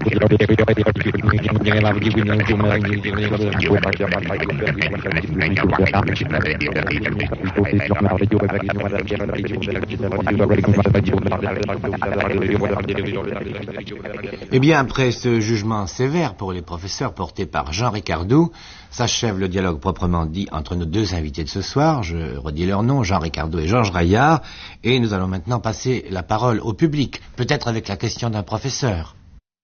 Eh bien, après ce jugement sévère pour les professeurs porté par Jean Ricardou, s'achève le dialogue proprement dit entre nos deux invités de ce soir. Je redis leur nom, Jean Ricardou et Georges Raillard. Et nous allons maintenant passer la parole au public, peut-être avec la question d'un professeur.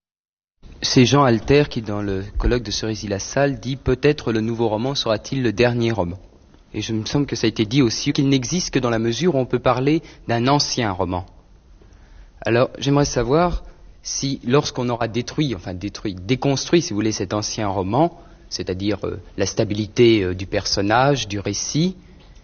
C'est Jean Alter qui, dans le colloque de Cerisy-la-Salle, dit « Peut-être le nouveau roman sera-t-il le dernier roman ?» Et je me semble que ça a été dit aussi qu'il n'existe que dans la mesure où on peut parler d'un ancien roman. Alors, j'aimerais savoir si, lorsqu'on aura déconstruit, si vous voulez, cet ancien roman, c'est-à-dire la stabilité du personnage, du récit,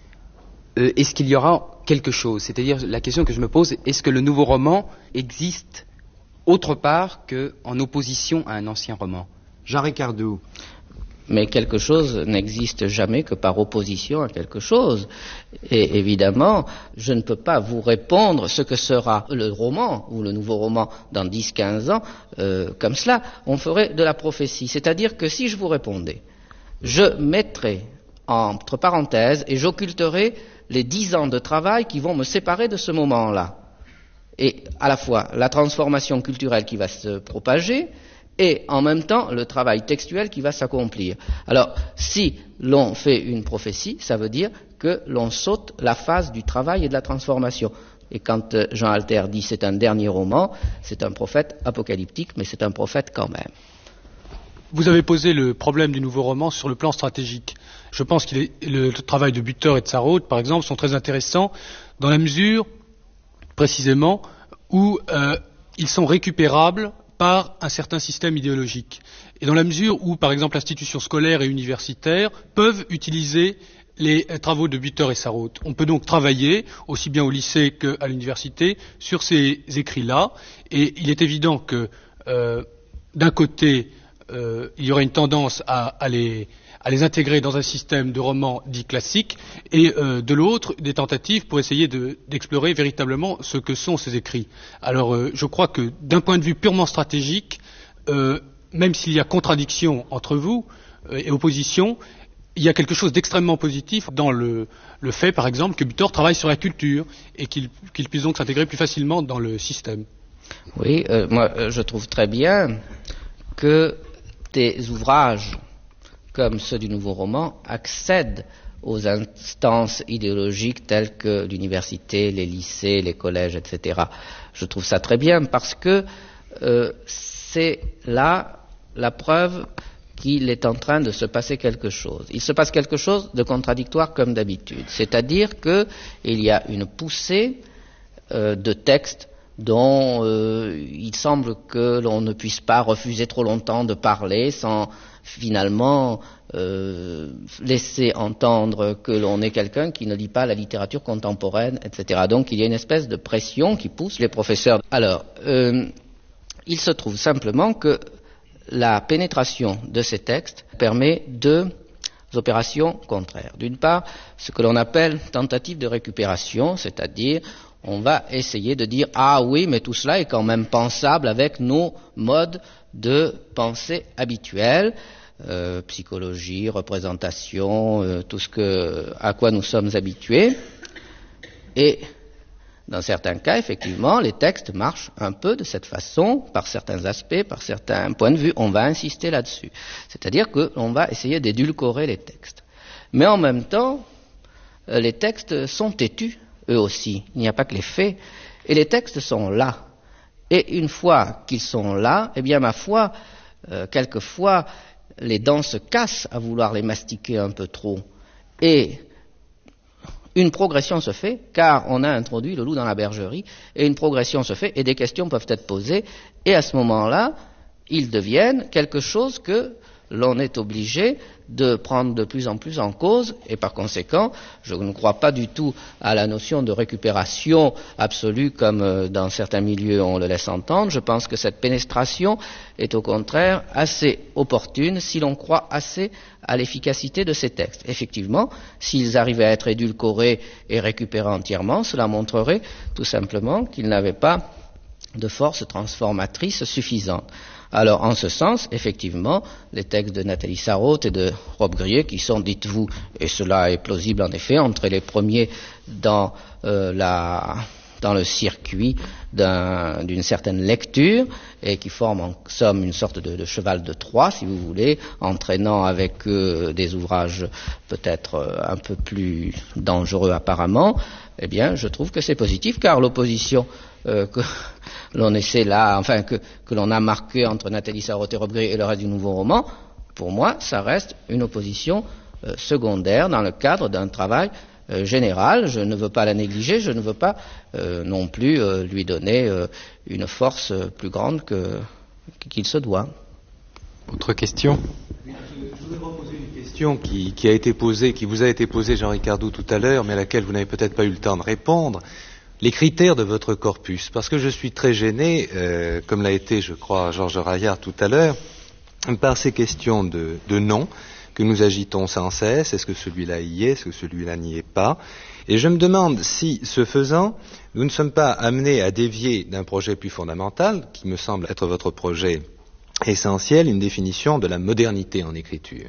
est-ce qu'il y aura quelque chose? C'est-à-dire, la question que je me pose, est-ce que le nouveau roman existe autre part qu'en opposition à un ancien roman? Jean Ricardou. Mais quelque chose n'existe jamais que par opposition à quelque chose. Et évidemment, je ne peux pas vous répondre ce que sera le roman ou le nouveau roman dans 10-15 ans, comme cela. On ferait de la prophétie. C'est-à-dire que si je vous répondais, je mettrais entre parenthèses et j'occulterais les 10 ans de travail qui vont me séparer de ce moment-là. Et à la fois la transformation culturelle qui va se propager, et en même temps le travail textuel qui va s'accomplir. Alors, si l'on fait une prophétie, ça veut dire que l'on saute la phase du travail et de la transformation. Et quand Jean Alter dit c'est un dernier roman, c'est un prophète apocalyptique, mais c'est un prophète quand même. Vous avez posé le problème du nouveau roman sur le plan stratégique. Je pense que le travail de Butor et de Sarraute, par exemple, sont très intéressants dans la mesure, précisément, où ils sont récupérables par un certain système idéologique. Et dans la mesure où, par exemple, institutions scolaires et universitaires peuvent utiliser les travaux de Butor et Sarraute. On peut donc travailler, aussi bien au lycée qu'à l'université, sur ces écrits-là. Et il est évident que, d'un côté, il y aurait une tendance à les intégrer dans un système de romans dits classiques, et de l'autre, des tentatives pour essayer d'explorer véritablement ce que sont ces écrits. Alors, je crois que d'un point de vue purement stratégique, même s'il y a contradiction entre vous et opposition, il y a quelque chose d'extrêmement positif dans le fait, par exemple, que Butor travaille sur la culture et qu'il puisse donc s'intégrer plus facilement dans le système. Oui, moi je trouve très bien que des ouvrages comme ceux du nouveau roman accèdent aux instances idéologiques telles que l'université, les lycées, les collèges, etc. Je trouve ça très bien parce que c'est là la preuve qu'il est en train de se passer quelque chose. Il se passe quelque chose de contradictoire comme d'habitude. C'est-à-dire qu'il y a une poussée de textes dont il semble que l'on ne puisse pas refuser trop longtemps de parler sans finalement laisser entendre que l'on est quelqu'un qui ne lit pas la littérature contemporaine, etc. Donc il y a une espèce de pression qui pousse les professeurs. Alors, il se trouve simplement que la pénétration de ces textes permet deux opérations contraires. D'une part, ce que l'on appelle tentative de récupération, c'est-à-dire on va essayer de dire « Ah oui, mais tout cela est quand même pensable avec nos modes de pensée habituels, psychologie, représentation, tout ce à quoi nous sommes habitués. » Et dans certains cas, effectivement, les textes marchent un peu de cette façon, par certains aspects, par certains points de vue. On va insister là-dessus. C'est-à-dire qu'on va essayer d'édulcorer les textes. Mais en même temps, les textes sont têtus, eux aussi. Il n'y a pas que les faits. Et les textes sont là. Et une fois qu'ils sont là, eh bien, ma foi, quelquefois, les dents se cassent à vouloir les mastiquer un peu trop. Et une progression se fait, car on a introduit le loup dans la bergerie, et une progression se fait, et des questions peuvent être posées, et à ce moment-là, ils deviennent quelque chose que l'on est obligé de prendre de plus en plus en cause, et par conséquent, je ne crois pas du tout à la notion de récupération absolue comme dans certains milieux on le laisse entendre. Je pense que cette pénétration est au contraire assez opportune si l'on croit assez à l'efficacité de ces textes. Effectivement, s'ils arrivaient à être édulcorés et récupérés entièrement, cela montrerait tout simplement qu'ils n'avaient pas de force transformatrice suffisante. Alors, en ce sens, effectivement, les textes de Nathalie Sarraute et de Robbe-Grillet, qui sont, dites-vous, et cela est plausible en effet, entre les premiers dans le circuit d'une certaine lecture, et qui forment en somme une sorte de cheval de Troie, si vous voulez, entraînant avec eux des ouvrages peut-être un peu plus dangereux apparemment, eh bien, je trouve que c'est positif, car l'opposition que l'on essaie là, enfin que l'on a marquée entre Nathalie Sarraute et Robbe-Grillet et le reste du nouveau roman, pour moi, ça reste une opposition secondaire dans le cadre d'un travail général. Je ne veux pas la négliger, je ne veux pas non plus lui donner une force plus grande qu'il se doit. Autre question ? Je voudrais reposer une question qui a été posée, qui vous a été posée, Jean Ricardou, tout à l'heure, mais à laquelle vous n'avez peut-être pas eu le temps de répondre. Les critères de votre corpus, parce que je suis très gêné, comme l'a été, je crois, Georges Raillard tout à l'heure, par ces questions de nom que nous agitons sans cesse. Est-ce que celui-là y est? Est-ce que celui-là n'y est pas? Et je me demande si, ce faisant, nous ne sommes pas amenés à dévier d'un projet plus fondamental, qui me semble être votre projet essentiel, une définition de la modernité en écriture.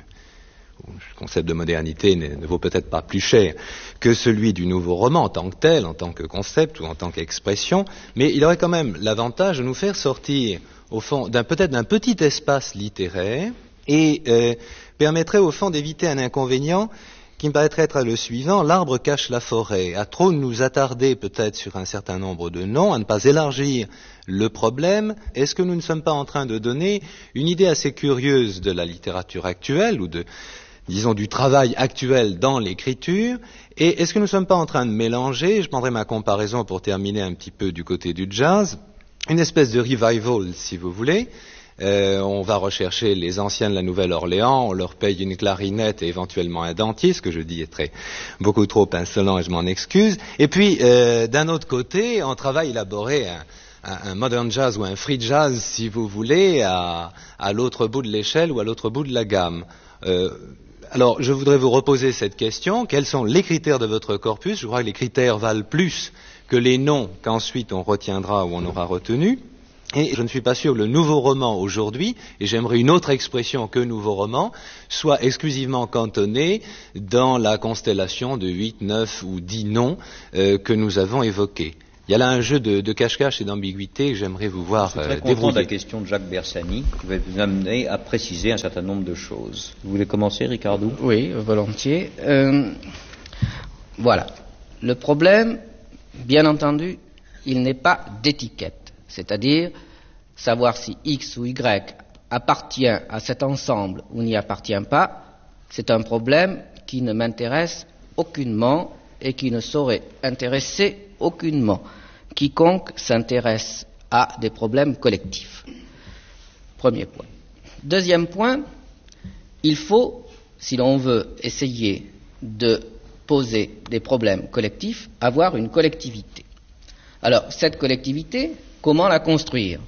Le concept de modernité ne vaut peut-être pas plus cher que celui du nouveau roman en tant que tel, en tant que concept ou en tant qu'expression, mais il aurait quand même l'avantage de nous faire sortir, au fond, peut-être d'un petit espace littéraire et permettrait au fond d'éviter un inconvénient qui me paraîtrait être le suivant: l'arbre cache la forêt. À trop nous attarder peut-être sur un certain nombre de noms, à ne pas élargir le problème, est-ce que nous ne sommes pas en train de donner une idée assez curieuse de la littérature actuelle ou disons du travail actuel dans l'écriture, et est-ce que nous ne sommes pas en train de mélanger, je prendrai ma comparaison pour terminer un petit peu du côté du jazz, une espèce de revival, si vous voulez. On va rechercher les anciens de la Nouvelle-Orléans, on leur paye une clarinette et éventuellement un dentier, ce que je dis est beaucoup trop insolent et je m'en excuse. Et puis, d'un autre côté, on travaille à élaborer un modern jazz ou un free jazz, si vous voulez, à l'autre bout de l'échelle ou à l'autre bout de la gamme. Alors, je voudrais vous reposer cette question. Quels sont les critères de votre corpus? Je crois que les critères valent plus que les noms qu'ensuite on retiendra ou on aura retenus. Et je ne suis pas sûr que le nouveau roman aujourd'hui, et j'aimerais une autre expression que nouveau roman, soit exclusivement cantonné dans la constellation de 8, 9 ou 10 noms que nous avons évoqués. Il y a là un jeu de cache-cache et d'ambiguïté que j'aimerais vous voir débrouiller. Je voudrais comprendre la question de Jacques Bersani, qui va vous amener à préciser un certain nombre de choses. Vous voulez commencer, Ricardou? Oui, volontiers. Voilà. Le problème, bien entendu, il n'est pas d'étiquette. C'est-à-dire savoir si X ou Y appartient à cet ensemble ou n'y appartient pas, c'est un problème qui ne m'intéresse aucunement et qui ne saurait intéresser aucunement quiconque s'intéresse à des problèmes collectifs. Premier point. Deuxième point, il faut, si l'on veut essayer de poser des problèmes collectifs, avoir une collectivité. Alors, cette collectivité, comment la construire?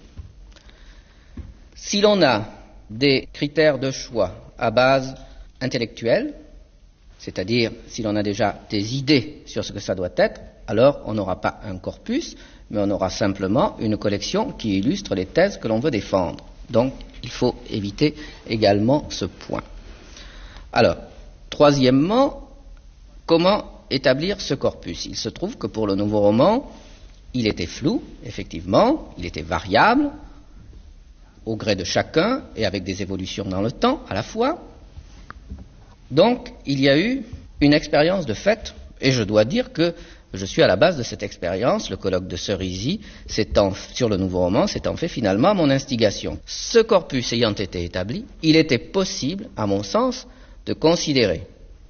Si l'on a des critères de choix à base intellectuelle, c'est-à-dire si l'on a déjà des idées sur ce que ça doit être, alors on n'aura pas un corpus, mais on aura simplement une collection qui illustre les thèses que l'on veut défendre. Donc, il faut éviter également ce point. Alors, troisièmement, comment établir ce corpus? Il se trouve que pour le nouveau roman, il était flou, effectivement, il était variable, au gré de chacun, et avec des évolutions dans le temps, à la fois. Donc, il y a eu une expérience de fait, et je dois dire que je suis à la base de cette expérience. Le colloque de Cerisy sur le nouveau roman s'étant fait finalement à mon instigation. Ce corpus ayant été établi, il était possible, à mon sens, de considérer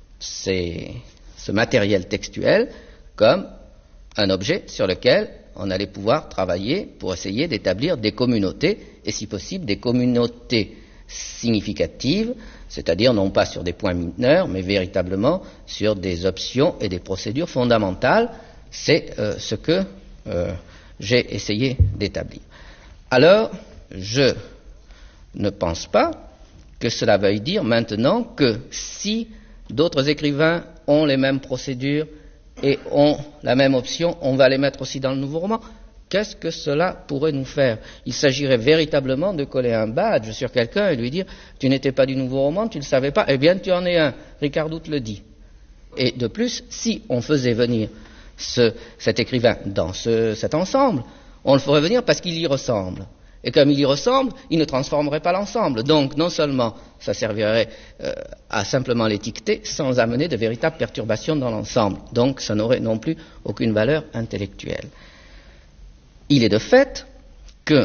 ce matériel textuel comme un objet sur lequel on allait pouvoir travailler pour essayer d'établir des communautés, et si possible des communautés significatives, c'est-à-dire non pas sur des points mineurs, mais véritablement sur des options et des procédures fondamentales. C'est ce que j'ai essayé d'établir. Alors, je ne pense pas que cela veuille dire maintenant que si d'autres écrivains ont les mêmes procédures et ont la même option, on va les mettre aussi dans le nouveau roman. qu'est-ce que cela pourrait nous faire? Il s'agirait véritablement de coller un badge sur quelqu'un et lui dire « Tu n'étais pas du nouveau roman, tu ne le savais pas, eh bien tu en es un, Ricardo te le dit. » Et de plus, si on faisait venir cet écrivain dans cet ensemble, on le ferait venir parce qu'il y ressemble. Et comme il y ressemble, il ne transformerait pas l'ensemble. Donc non seulement ça servirait à simplement l'étiqueter, sans amener de véritables perturbations dans l'ensemble. Donc ça n'aurait non plus aucune valeur intellectuelle. Il est de fait qu'il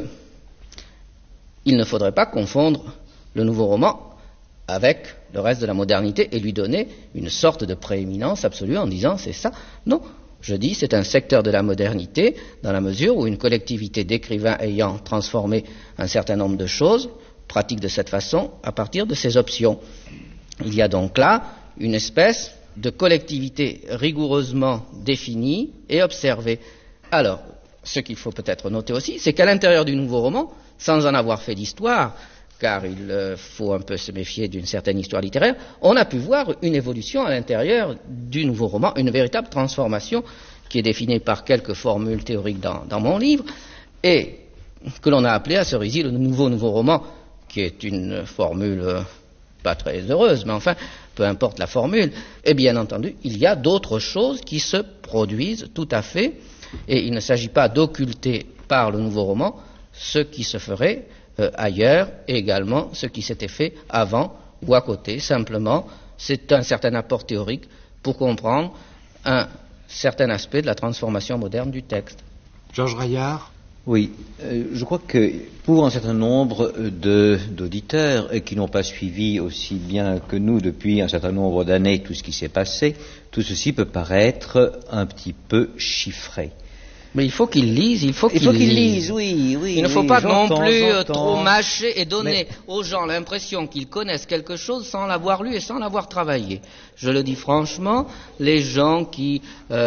ne faudrait pas confondre le nouveau roman avec le reste de la modernité et lui donner une sorte de prééminence absolue en disant c'est ça. Non, je dis c'est un secteur de la modernité dans la mesure où une collectivité d'écrivains ayant transformé un certain nombre de choses pratique de cette façon à partir de ses options. Il y a donc là une espèce de collectivité rigoureusement définie et observée. Alors, ce qu'il faut peut-être noter aussi, c'est qu'à l'intérieur du nouveau roman, sans en avoir fait d'histoire, car il faut un peu se méfier d'une certaine histoire littéraire, on a pu voir une évolution à l'intérieur du nouveau roman, une véritable transformation qui est définie par quelques formules théoriques dans mon livre, et que l'on a appelé à Cerisy le nouveau roman, qui est une formule pas très heureuse, mais enfin, peu importe la formule. Et bien entendu, il y a d'autres choses qui se produisent tout à fait, et il ne s'agit pas d'occulter par le nouveau roman ce qui se ferait ailleurs et également ce qui s'était fait avant ou à côté. Simplement, c'est un certain apport théorique pour comprendre un certain aspect de la transformation moderne du texte. Georges Raillard? Oui, je crois que pour un certain nombre d'auditeurs qui n'ont pas suivi aussi bien que nous depuis un certain nombre d'années tout ce qui s'est passé, tout ceci peut paraître un petit peu chiffré. Mais il faut qu'ils lisent, il faut qu'ils lisent, oui. Il ne faut pas non plus trop mâcher et donner aux gens l'impression qu'ils connaissent quelque chose sans l'avoir lu et sans l'avoir travaillé. Je le dis franchement, les gens qui,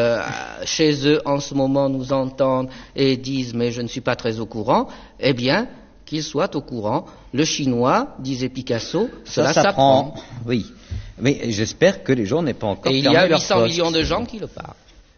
chez eux, en ce moment, nous entendent et disent « mais je ne suis pas très au courant », eh bien, qu'ils soient au courant. Le chinois, disait Picasso, cela s'apprend. Oui, mais j'espère que les gens n'aient pas encore fermé leur poste. Et il y a 800 millions de gens qui le parlent.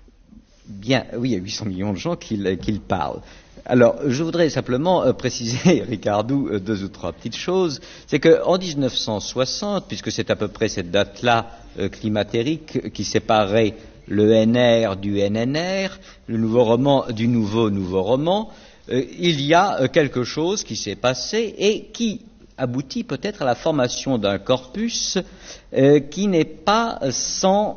Bien, oui, il y a 800 millions de gens qui le parlent. Alors, je voudrais simplement préciser, Ricardo, deux ou trois petites choses. C'est qu'en 1960, puisque c'est à peu près cette date-là climatérique qui séparait le NR du NNR, le nouveau roman du nouveau roman, il y a quelque chose qui s'est passé et qui aboutit peut-être à la formation d'un corpus qui n'est pas sans,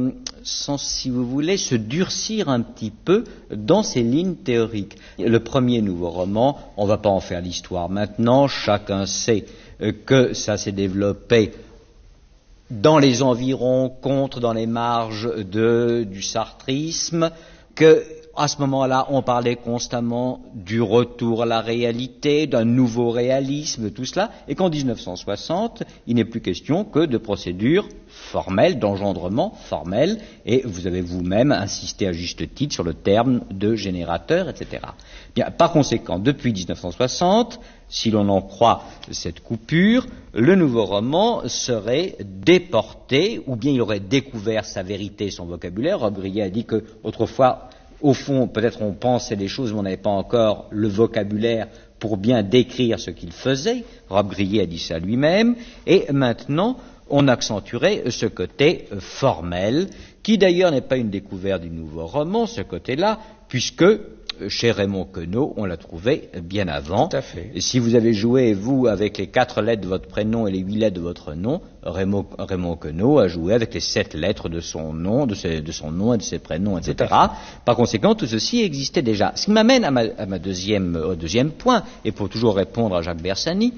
si vous voulez, se durcir un petit peu dans ses lignes théoriques. Le premier nouveau roman, on ne va pas en faire l'histoire maintenant, chacun sait que ça s'est développé dans les environs, dans les marges du sartrisme, que à ce moment-là, on parlait constamment du retour à la réalité, d'un nouveau réalisme, tout cela, et qu'en 1960, il n'est plus question que de procédures formelles, d'engendrement formel, et vous avez vous-même insisté à juste titre sur le terme de générateur, etc. Bien, par conséquent, depuis 1960, si l'on en croit cette coupure, le nouveau roman serait déporté, ou bien il aurait découvert sa vérité, son vocabulaire. Rob Grillet a dit que autrefois, au fond, peut-être on pensait des choses, mais on n'avait pas encore le vocabulaire pour bien décrire ce qu'il faisait. Rob Grillet a dit ça lui-même. Et maintenant, on accentuerait ce côté formel, qui d'ailleurs n'est pas une découverte du nouveau roman, ce côté-là, puisque chez Raymond Queneau, on l'a trouvé bien avant. Tout à fait. Et si vous avez joué, vous, avec les 4 lettres de votre prénom et les 8 lettres de votre nom, Raymond Queneau a joué avec les 7 lettres de son nom, de son nom et de ses prénoms, etc. Par conséquent, tout ceci existait déjà. Ce qui m'amène au deuxième point, et pour toujours répondre à Jacques Bersani,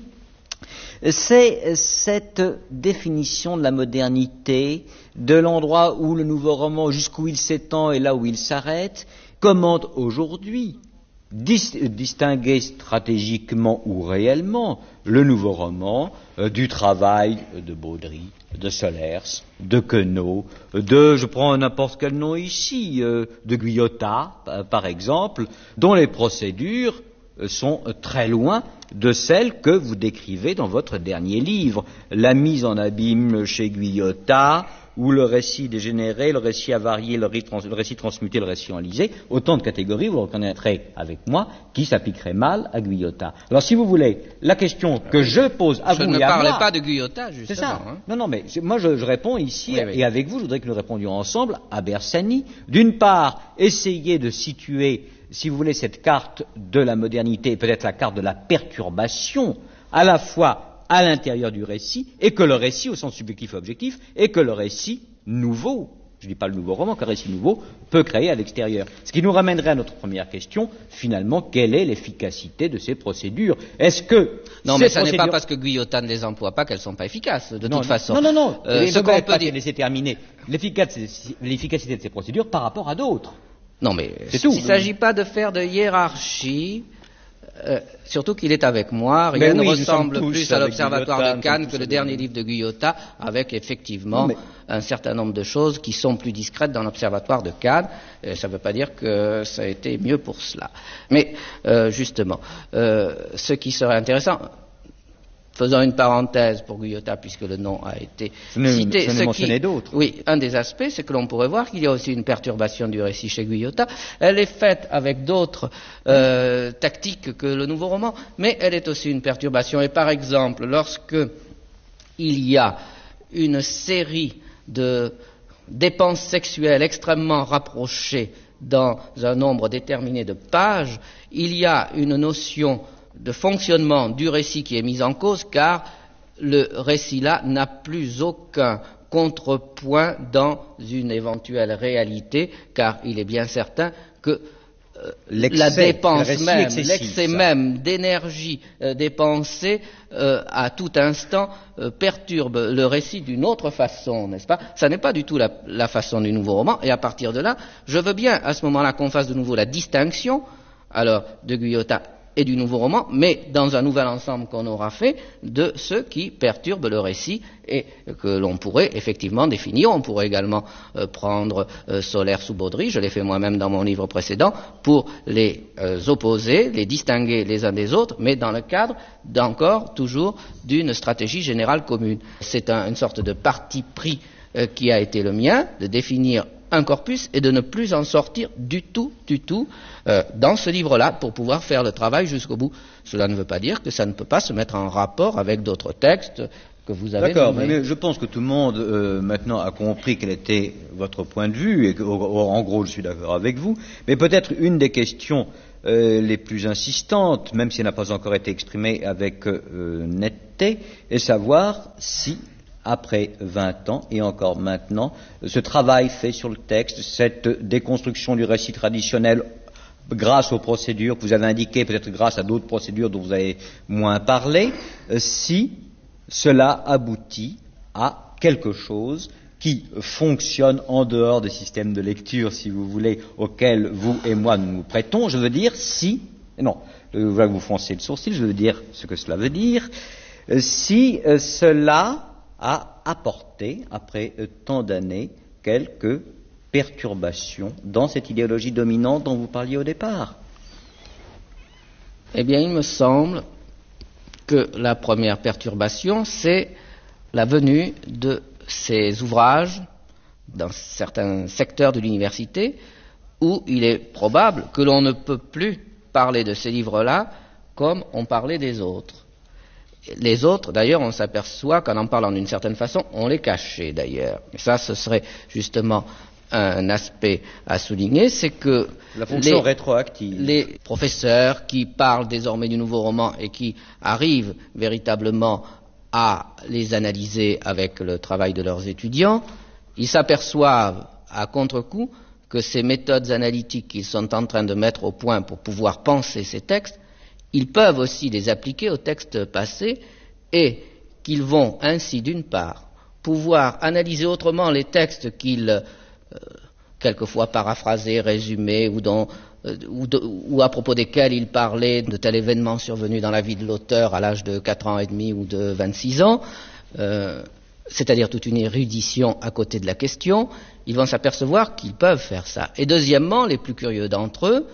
c'est cette définition de la modernité, de l'endroit où le nouveau roman, jusqu'où il s'étend et là où il s'arrête. Comment aujourd'hui distinguer stratégiquement ou réellement le nouveau roman du travail de Baudry, de Solers, de Queneau, je prends n'importe quel nom ici, de Guyotat, par exemple, dont les procédures sont très loin de celles que vous décrivez dans votre dernier livre. La mise en abîme chez Guyotat, ou le récit dégénéré, le récit avarié, le récit transmuté, le récit enlisé, autant de catégories, vous le reconnaîtrez avec moi, qui s'appliqueraient mal à Guyotat. Alors si vous voulez, la question que je pose à vous et à moi... Je ne parlais pas de Guyotat, justement. C'est ça. Hein. Non, mais moi je réponds ici, oui, oui. Et avec vous, je voudrais que nous répondions ensemble à Bersani. D'une part, essayer de situer, si vous voulez, cette carte de la modernité, peut-être la carte de la perturbation, à la fois à l'intérieur du récit, et que le récit, au sens subjectif et objectif, et que le récit nouveau, je ne dis pas le nouveau roman, qu'un récit nouveau peut créer à l'extérieur. Ce qui nous ramènerait à notre première question, finalement, quelle est l'efficacité de ces procédures? Est-ce que... Non, mais ça n'est pas parce que Guyotat ne les emploie pas qu'elles ne sont pas efficaces, de toute façon. Non. Ce qu'on peut dire... laisser terminer l'efficacité de ces procédures par rapport à d'autres. Non, mais c'est tout. Il ne s'agit pas de faire de hiérarchie... surtout qu'il est avec moi, rien ne ressemble plus à l'Observatoire de Cannes que le dernier livre de Guyotat, avec effectivement un certain nombre de choses qui sont plus discrètes dans l'Observatoire de Cannes. Ça ne veut pas dire que ça a été mieux pour cela. Mais justement, ce qui serait intéressant, faisant une parenthèse pour Guyotat, puisque le nom a été cité, oui, un des aspects, c'est que l'on pourrait voir qu'il y a aussi une perturbation du récit chez Guyotat. Elle est faite avec d'autres tactiques que le nouveau roman, mais elle est aussi une perturbation. Et par exemple, lorsque il y a une série de dépenses sexuelles extrêmement rapprochées dans un nombre déterminé de pages, il y a une notion de fonctionnement du récit qui est mise en cause, car le récit-là n'a plus aucun contrepoint dans une éventuelle réalité, car il est bien certain que la dépense même, l'excès même d'énergie dépensée à tout instant perturbe le récit d'une autre façon, n'est-ce pas? Ça n'est pas du tout la façon du nouveau roman, et à partir de là, je veux bien à ce moment-là qu'on fasse de nouveau la distinction, alors de Guyotat et du nouveau roman, mais dans un nouvel ensemble qu'on aura fait de ceux qui perturbent le récit et que l'on pourrait effectivement définir. On pourrait également prendre Solaire sous Baudry, je l'ai fait moi-même dans mon livre précédent, pour les opposer, les distinguer les uns des autres, mais dans le cadre d'encore toujours d'une stratégie générale commune. C'est une sorte de parti pris qui a été le mien, de définir un corpus et de ne plus en sortir du tout dans ce livre-là pour pouvoir faire le travail jusqu'au bout. Cela ne veut pas dire que ça ne peut pas se mettre en rapport avec d'autres textes que vous avez D'accord, nommés. mais je pense que tout le monde maintenant a compris quel était votre point de vue et en gros je suis d'accord avec vous, mais peut-être une des questions les plus insistantes, même si elle n'a pas encore été exprimée avec netteté, est savoir si après 20 ans, et encore maintenant, ce travail fait sur le texte, cette déconstruction du récit traditionnel, grâce aux procédures que vous avez indiquées, peut-être grâce à d'autres procédures dont vous avez moins parlé, si cela aboutit à quelque chose qui fonctionne en dehors des systèmes de lecture, si vous voulez, auxquels vous et moi nous nous prêtons. Je veux dire si, non, vous froncez le sourcil, je veux dire ce que cela veut dire, si cela a apporté, après tant d'années, quelques perturbations dans cette idéologie dominante dont vous parliez au départ. Eh bien, il me semble que la première perturbation, c'est la venue de ces ouvrages dans certains secteurs de l'université où il est probable que l'on ne peut plus parler de ces livres-là comme on parlait des autres. Les autres, d'ailleurs, on s'aperçoit qu'en parlant d'une certaine façon, on les cachait d'ailleurs. Et ça, ce serait justement un aspect à souligner, c'est que la fonction rétroactive. Les professeurs qui parlent désormais du nouveau roman et qui arrivent véritablement à les analyser avec le travail de leurs étudiants, ils s'aperçoivent à contre-coup que ces méthodes analytiques qu'ils sont en train de mettre au point pour pouvoir penser ces textes, ils peuvent aussi les appliquer aux textes passés et qu'ils vont ainsi, d'une part, pouvoir analyser autrement les textes qu'ils, quelquefois paraphrasés, résumés, ou à propos desquels ils parlaient de tel événement survenu dans la vie de l'auteur à l'âge de 4 ans et demi ou de 26 ans, c'est-à-dire toute une érudition à côté de la question, ils vont s'apercevoir qu'ils peuvent faire ça. Et deuxièmement, les plus curieux d'entre eux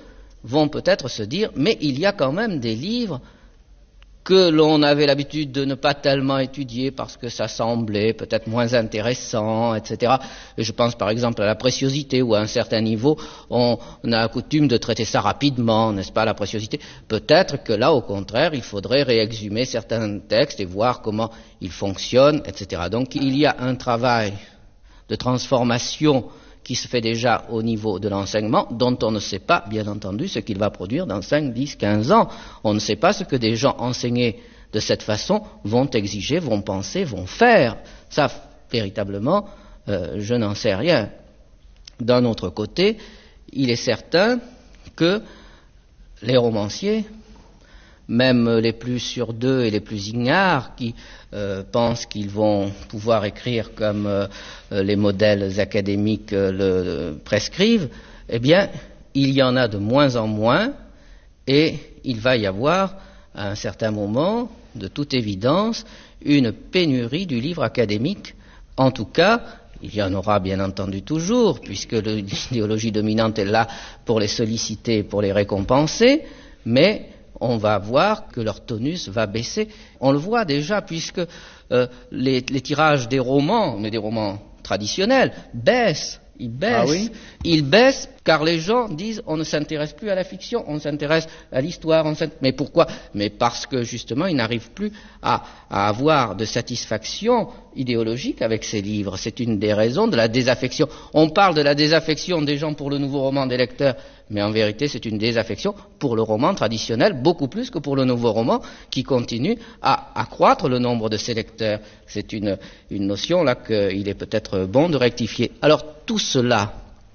vont peut-être se dire, mais il y a quand même des livres que l'on avait l'habitude de ne pas tellement étudier parce que ça semblait peut-être moins intéressant, etc. Et je pense par exemple à la préciosité, où à un certain niveau, on a coutume de traiter ça rapidement, n'est-ce pas, la préciosité. Peut-être que là, au contraire, il faudrait réexhumer certains textes et voir comment ils fonctionnent, etc. Donc il y a un travail de transformation qui se fait déjà au niveau de l'enseignement, dont on ne sait pas, bien entendu, ce qu'il va produire dans 5, 10, 15 ans. On ne sait pas ce que des gens enseignés de cette façon vont exiger, vont penser, vont faire. Ça, véritablement, je n'en sais rien. D'un autre côté, il est certain que les romanciers, même les plus sur deux et les plus ignares, qui pensent qu'ils vont pouvoir écrire comme les modèles académiques le prescrivent, eh bien, il y en a de moins en moins, et il va y avoir, à un certain moment, de toute évidence, une pénurie du livre académique. En tout cas, il y en aura bien entendu toujours, puisque l'idéologie dominante est là pour les solliciter, pour les récompenser, mais on va voir que leur tonus va baisser. On le voit déjà, puisque les tirages des romans, mais des romans traditionnels, baissent. Ils baissent. Ah oui ? Ils baissent car les gens disent on ne s'intéresse plus à la fiction, on s'intéresse à l'histoire. Mais pourquoi ? Mais parce que justement ils n'arrivent plus à avoir de satisfaction idéologique avec ces livres. C'est une des raisons de la désaffection. On parle de la désaffection des gens pour le nouveau roman des lecteurs, mais en vérité c'est une désaffection pour le roman traditionnel, beaucoup plus que pour le nouveau roman qui continue à accroître le nombre de ses lecteurs. C'est une notion là qu'il est peut-être bon de rectifier. Alors tout cela,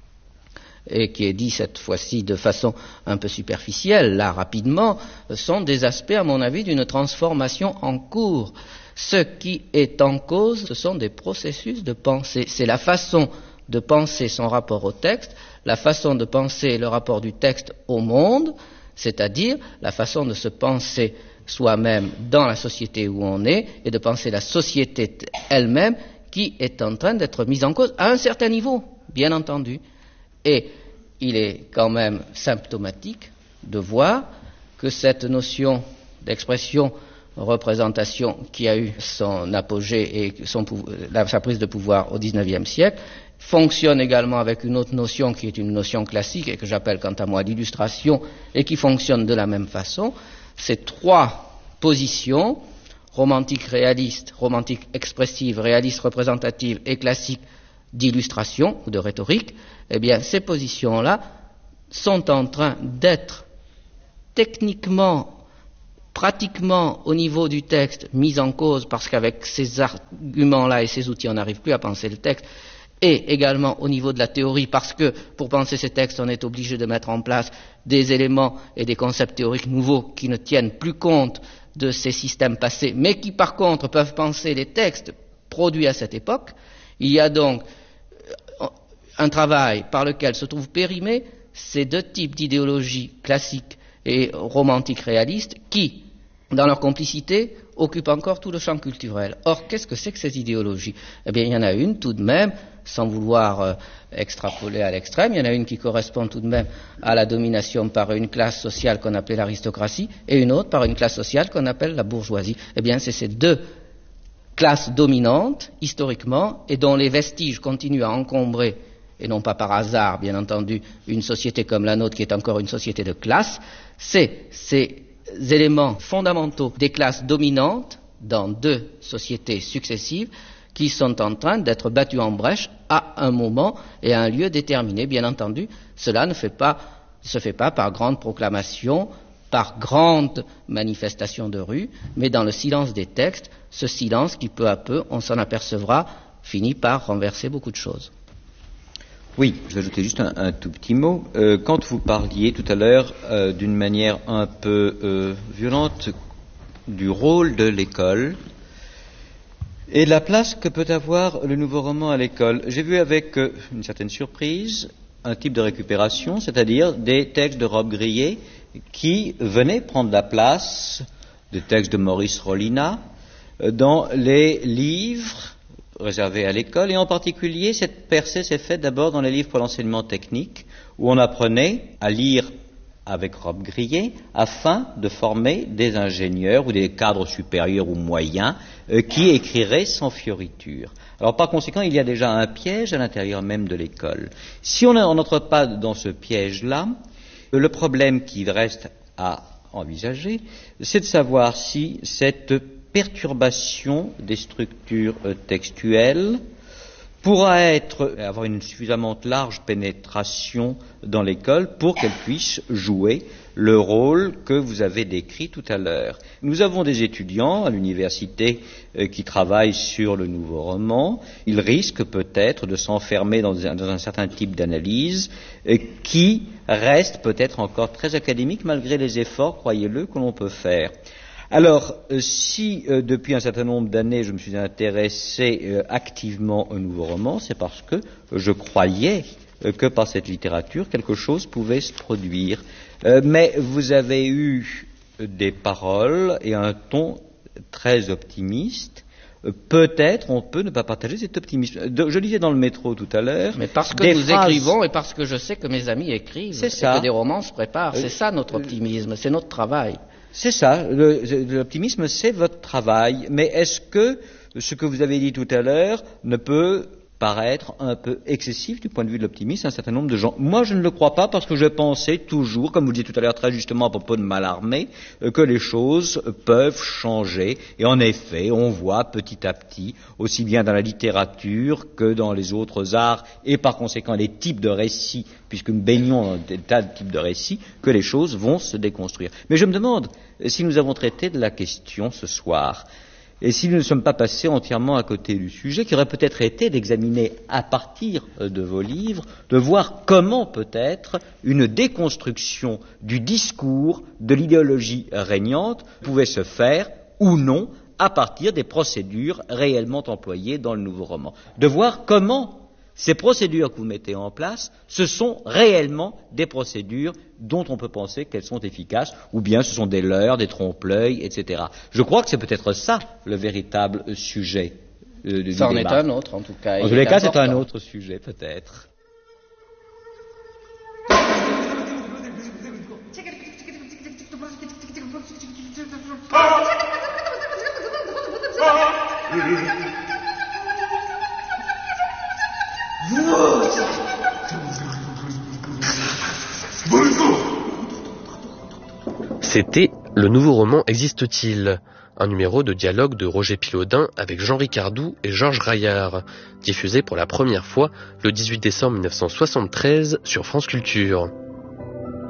et qui est dit cette fois-ci de façon un peu superficielle, là rapidement, sont des aspects, à mon avis, d'une transformation en cours. Ce qui est en cause, ce sont des processus de pensée. C'est la façon de penser son rapport au texte, la façon de penser le rapport du texte au monde, c'est-à-dire la façon de se penser soi-même dans la société où on est et de penser la société elle-même qui est en train d'être mise en cause à un certain niveau, bien entendu. Et il est quand même symptomatique de voir que cette notion d'expression, représentation qui a eu son apogée et sa prise de pouvoir au XIXe siècle, fonctionne également avec une autre notion qui est une notion classique et que j'appelle quant à moi l'illustration et qui fonctionne de la même façon. Ces trois positions, romantique réaliste, romantique expressive, réaliste représentative et classique d'illustration ou de rhétorique, eh bien ces positions-là sont en train d'être techniquement, pratiquement au niveau du texte mises en cause parce qu'avec ces arguments-là et ces outils on n'arrive plus à penser le texte, et également au niveau de la théorie parce que pour penser ces textes on est obligé de mettre en place des éléments et des concepts théoriques nouveaux qui ne tiennent plus compte de ces systèmes passés mais qui par contre peuvent penser les textes produits à cette époque. Il y a donc un travail par lequel se trouvent périmés ces deux types d'idéologies classiques et romantiques réalistes qui, dans leur complicité, occupent encore tout le champ culturel. Or, qu'est-ce que c'est que ces idéologies ? Eh bien, il y en a une tout de même, sans vouloir extrapoler à l'extrême, il y en a une qui correspond tout de même à la domination par une classe sociale qu'on appelle l'aristocratie et une autre par une classe sociale qu'on appelle la bourgeoisie. Eh bien, c'est ces deux classes dominantes, historiquement, et dont les vestiges continuent à encombrer, et non pas par hasard, bien entendu, une société comme la nôtre qui est encore une société de classe, c'est ces éléments fondamentaux des classes dominantes dans deux sociétés successives qui sont en train d'être battus en brèche à un moment et à un lieu déterminé. Bien entendu, cela ne se fait pas par grande proclamation, par grande manifestation de rue, mais dans le silence des textes, ce silence qui peu à peu, on s'en apercevra, finit par renverser beaucoup de choses. Oui, je vais ajouter juste un tout petit mot. Quand vous parliez tout à l'heure d'une manière un peu violente du rôle de l'école et de la place que peut avoir le nouveau roman à l'école, j'ai vu avec une certaine surprise un type de récupération, c'est-à-dire des textes de Rob Grillet qui venaient prendre la place des textes de Maurice Rollina dans les livres réservé à l'école, et en particulier cette percée s'est faite d'abord dans les livres pour l'enseignement technique, où on apprenait à lire avec robe grillée afin de former des ingénieurs ou des cadres supérieurs ou moyens qui écriraient sans fioriture. Alors par conséquent, il y a déjà un piège à l'intérieur même de l'école. Si on n'entre pas dans ce piège-là, le problème qui reste à envisager, c'est de savoir si cette perturbation des structures textuelles pourra avoir une suffisamment large pénétration dans l'école pour qu'elle puisse jouer le rôle que vous avez décrit tout à l'heure. Nous avons des étudiants à l'université qui travaillent sur le nouveau roman. Ils risquent peut-être de s'enfermer dans un certain type d'analyse qui reste peut-être encore très académique malgré les efforts, croyez-le, que l'on peut faire. Alors, si depuis un certain nombre d'années je me suis intéressé activement au nouveau roman, c'est parce que je croyais que par cette littérature quelque chose pouvait se produire. Mais vous avez eu des paroles et un ton très optimiste. Peut-être on peut ne pas partager cet optimisme. Je lisais dans le métro tout à l'heure. Mais parce que nous écrivons et parce que je sais que mes amis écrivent, c'est ça. Et que des romans se préparent, c'est ça notre optimisme, c'est notre travail. C'est ça, l'optimisme c'est votre travail, mais est-ce que ce que vous avez dit tout à l'heure ne peut paraître un peu excessif du point de vue de l'optimisme à un certain nombre de gens? Moi je ne le crois pas parce que je pensais toujours, comme vous le disiez tout à l'heure très justement à propos de Mallarmé, que les choses peuvent changer et en effet on voit petit à petit, aussi bien dans la littérature que dans les autres arts et par conséquent les types de récits, puisque nous baignons dans des tas de types de récits, que les choses vont se déconstruire. Mais je me demande si nous avons traité de la question ce soir, et si nous ne sommes pas passés entièrement à côté du sujet, qui aurait peut-être été d'examiner à partir de vos livres, de voir comment peut-être une déconstruction du discours, de l'idéologie régnante pouvait se faire ou non à partir des procédures réellement employées dans le nouveau roman. De voir comment ces procédures que vous mettez en place, ce sont réellement des procédures dont on peut penser qu'elles sont efficaces, ou bien ce sont des leurres, des trompe-l'œil, etc. Je crois que c'est peut-être ça le véritable sujet du débat. Ça en est un autre, en tout cas. En tous les cas, c'est un autre sujet, peut-être. C'était Le nouveau roman existe-t-il ? Un numéro de dialogue de Roger Pilaudin avec Jean Ricardou et Georges Raillard, diffusé pour la première fois le 18 décembre 1973 sur France Culture.